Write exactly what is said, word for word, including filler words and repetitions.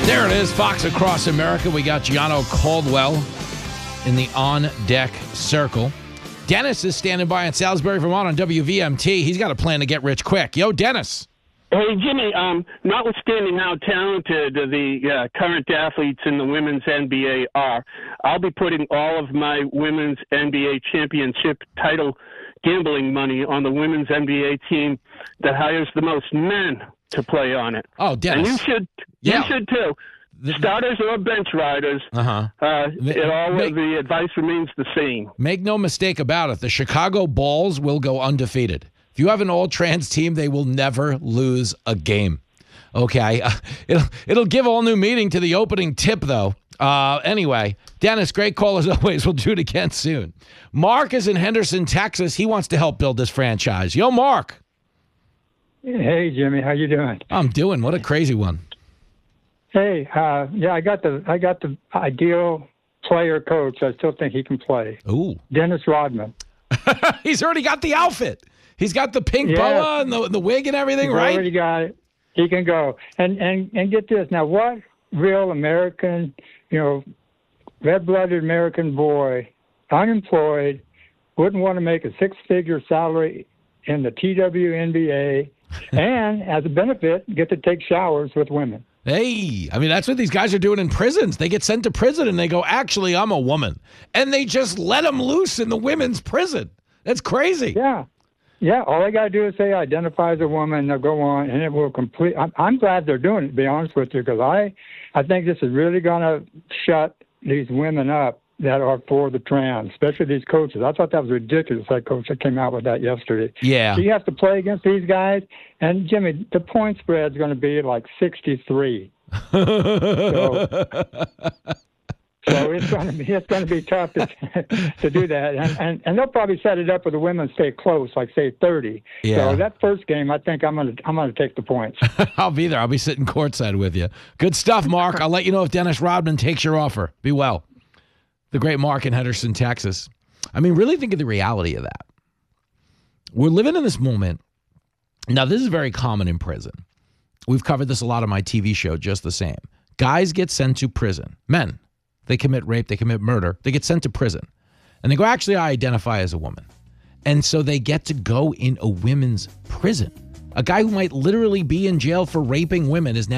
There it is, Fox Across America. We got Gianno Caldwell in the on-deck circle. Dennis is standing by in Salisbury, Vermont on W V M T. He's got a plan to get rich quick. Yo, Dennis. Hey, Jimmy, um, notwithstanding how talented the uh, current athletes in the women's N B A are, I'll be putting all of my women's N B A championship title gambling money on the women's N B A team that hires the most men to play on it. Oh, Dennis. And you should, yeah. you should too. The, Starters or bench riders, uh-huh. uh, it all, make, the advice remains the same. Make no mistake about it. The Chicago Bulls will go undefeated. If you have an all-trans team, they will never lose a game. Okay? Uh, it'll, it'll give all new meaning to the opening tip, though. Uh, anyway, Dennis, great call as always. We'll do it again soon. Mark is in Henderson, Texas. He wants to help build this franchise. Yo, Mark. Hey, Jimmy. How you doing? I'm doing. What a crazy one. Hey, uh, yeah, I got the I got the ideal player coach. I still think he can play. Ooh. Dennis Rodman. He's already got the outfit. He's got the pink yeah. boa and the, the wig and everything, He's right? already got it. He can go. And, and, and get this. Now, what real American, you know, red-blooded American boy, unemployed, wouldn't want to make a six-figure salary in the T W N B A and, as a benefit, get to take showers with women? Hey, I mean, that's what these guys are doing in prisons. They get sent to prison and they go, actually, I'm a woman. And they just let them loose in the women's prison. That's crazy. Yeah. Yeah. All they got to do is say, identify as a woman, and they'll go on, and it will complete. I'm, I'm glad they're doing it, to be honest with you, because I, I think this is really going to shut these women up that are for the trans, especially these coaches. I thought that was ridiculous, that coach that came out with that yesterday. Yeah. So you have to play against these guys. And, Jimmy, the point spread's going to be like sixty-three. so, so it's going to be it's going to be tough to, to do that. And, and and they'll probably set it up where the women stay close, like say thirty. Yeah. So that first game, I think I'm going to I'm going to take the points. I'll be there. I'll be sitting courtside with you. Good stuff, Mark. I'll let you know if Dennis Rodman takes your offer. Be well. The great Mark in Henderson, Texas. I mean, really think of the reality of that. We're living in this moment. Now, this is very common in prison. We've covered this a lot on my T V show, just the same. Guys get sent to prison. Men, they commit rape, they commit murder, they get sent to prison. And they go, actually, I identify as a woman. And so they get to go in a women's prison. A guy who might literally be in jail for raping women is now